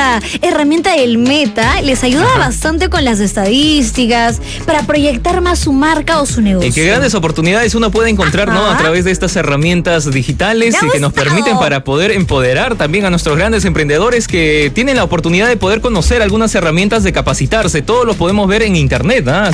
esta herramienta del Meta les ayuda bastante con las estadísticas para proyectar más su marca o su negocio. Y qué grandes oportunidades uno puede encontrar, ¿no? A través de estas herramientas digitales y que nos permiten para poder empoderar también a nuestros grandes emprendedores que tienen la oportunidad de poder conocer algunas herramientas de capacitarse. Todo lo podemos ver en internet, ¿ah?